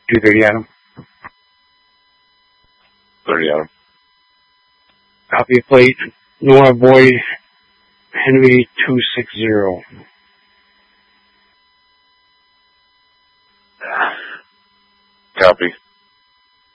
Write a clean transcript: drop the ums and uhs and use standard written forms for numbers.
230 Adam. 30 Adam. Copy plate, Nora Boyd, Henry 260. Copy.